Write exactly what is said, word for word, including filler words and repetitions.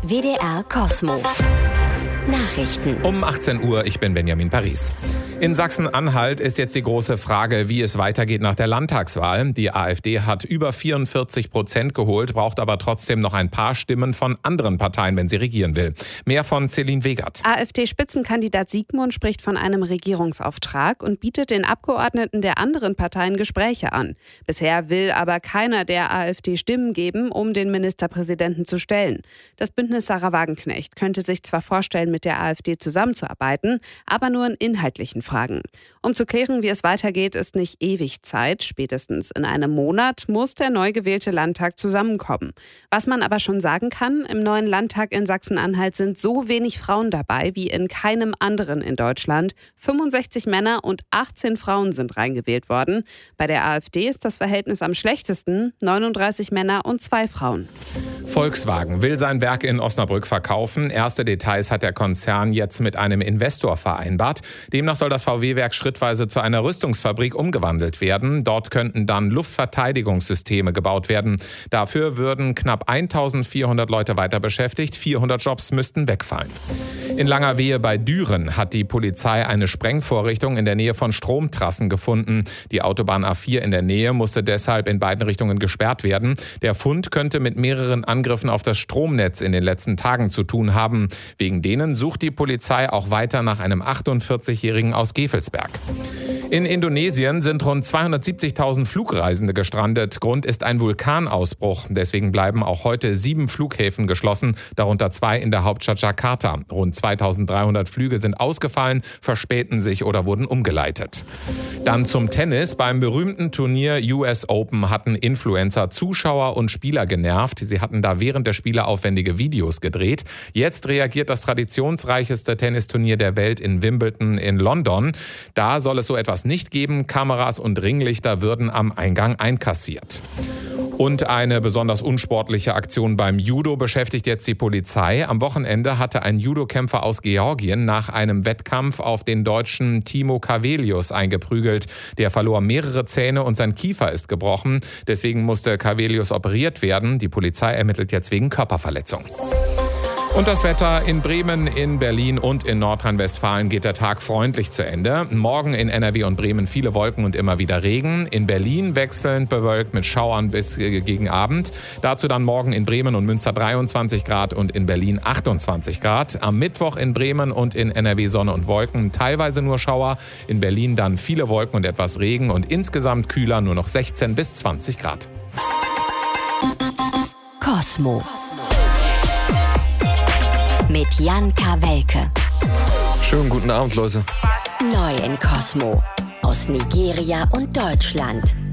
W D R Kosmo. Nachrichten. Um achtzehn Uhr, ich bin Benjamin Paris. In Sachsen-Anhalt ist jetzt die große Frage, wie es weitergeht nach der Landtagswahl. Die AfD hat über vierundvierzig Prozent geholt, braucht aber trotzdem noch ein paar Stimmen von anderen Parteien, wenn sie regieren will. Mehr von Celine Wegert. AfD-Spitzenkandidat Siegmund spricht von einem Regierungsauftrag und bietet den Abgeordneten der anderen Parteien Gespräche an. Bisher will aber keiner der AfD Stimmen geben, um den Ministerpräsidenten zu stellen. Das Bündnis Sarah Wagenknecht könnte sich zwar vorstellen, mit der AfD zusammenzuarbeiten, aber nur in inhaltlichen Fragen. Um zu klären, wie es weitergeht, ist nicht ewig Zeit. Spätestens in einem Monat muss der neu gewählte Landtag zusammenkommen. Was man aber schon sagen kann, im neuen Landtag in Sachsen-Anhalt sind so wenig Frauen dabei wie in keinem anderen in Deutschland. fünfundsechzig Männer und achtzehn Frauen sind reingewählt worden. Bei der AfD ist das Verhältnis am schlechtesten, neununddreißig Männer und zwei Frauen. Volkswagen will sein Werk in Osnabrück verkaufen. Erste Details hat der Konzern jetzt mit einem Investor vereinbart. Demnach soll das V W-Werk schrittweise zu einer Rüstungsfabrik umgewandelt werden. Dort könnten dann Luftverteidigungssysteme gebaut werden. Dafür würden knapp eintausendvierhundert Leute weiter beschäftigt. vierhundert Jobs müssten wegfallen. In Langerwehe bei Düren hat die Polizei eine Sprengvorrichtung in der Nähe von Stromtrassen gefunden. Die Autobahn A vier in der Nähe musste deshalb in beiden Richtungen gesperrt werden. Der Fund könnte mit mehreren Angriffen auf das Stromnetz in den letzten Tagen zu tun haben. Wegen denen sucht die Polizei auch weiter nach einem achtundvierzigjährigen aus Gevelsberg. In Indonesien sind rund zweihundertsiebzigtausend Flugreisende gestrandet. Grund ist ein Vulkanausbruch. Deswegen bleiben auch heute sieben Flughäfen geschlossen, darunter zwei in der Hauptstadt Jakarta. Rund zweitausenddreihundert Flüge sind ausgefallen, verspäten sich oder wurden umgeleitet. Dann zum Tennis. Beim berühmten Turnier U S Open hatten Influencer Zuschauer und Spieler genervt. Sie hatten da während der Spiele aufwendige Videos gedreht. Jetzt reagiert das traditionsreicheste Tennisturnier der Welt in Wimbledon in London. Da soll es so etwas nicht geben. Kameras und Ringlichter würden am Eingang einkassiert. Und eine besonders unsportliche Aktion beim Judo beschäftigt jetzt die Polizei. Am Wochenende hatte ein Judokämpfer aus Georgien nach einem Wettkampf auf den Deutschen Timo Kavelius eingeprügelt. Der verlor mehrere Zähne und sein Kiefer ist gebrochen. Deswegen musste Kavelius operiert werden. Die Polizei ermittelt jetzt wegen Körperverletzung. Und das Wetter: in Bremen, in Berlin und in Nordrhein-Westfalen geht der Tag freundlich zu Ende. Morgen in N R W und Bremen viele Wolken und immer wieder Regen. In Berlin wechselnd bewölkt mit Schauern bis gegen Abend. Dazu dann morgen in Bremen und Münster dreiundzwanzig Grad und in Berlin achtundzwanzig Grad. Am Mittwoch in Bremen und in N R W Sonne und Wolken, teilweise nur Schauer. In Berlin dann viele Wolken und etwas Regen und insgesamt kühler, nur noch sechzehn bis zwanzig Grad. Kosmo mit Jan Kawelke. Schönen guten Abend, Leute. Neu in Kosmo aus Nigeria und Deutschland.